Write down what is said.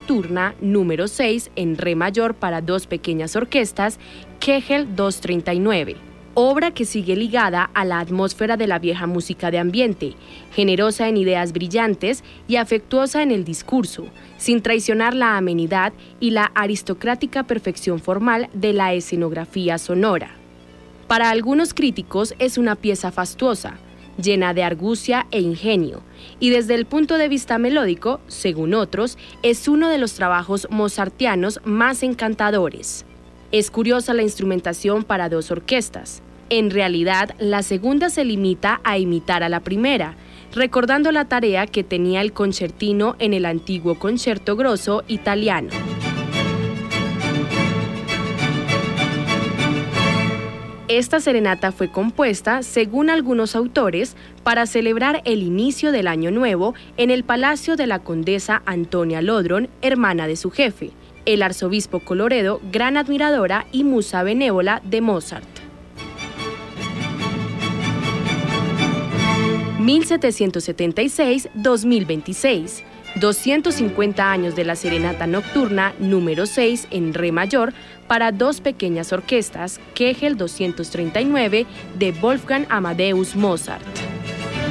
Nocturna número 6 en re mayor para dos pequeñas orquestas, Kegel 239. Obra que sigue ligada a la atmósfera de la vieja música de ambiente, generosa en ideas brillantes y afectuosa en el discurso, sin traicionar la amenidad y la aristocrática perfección formal de la escenografía sonora. Para algunos críticos es una pieza fastuosa, llena de argucia e ingenio, y desde el punto de vista melódico, según otros, es uno de los trabajos mozartianos más encantadores. Es curiosa la instrumentación para dos orquestas. En realidad, la segunda se limita a imitar a la primera, recordando la tarea que tenía el concertino en el antiguo concerto grosso italiano. Esta serenata fue compuesta, según algunos autores, para celebrar el inicio del Año Nuevo en el palacio de la condesa Antonia Lodron, hermana de su jefe, el arzobispo Colloredo, gran admiradora y musa benévola de Mozart. 1776-2026, 250 años de la Serenata Nocturna número 6 en re mayor para dos pequeñas orquestas, Kegel 239 de Wolfgang Amadeus Mozart.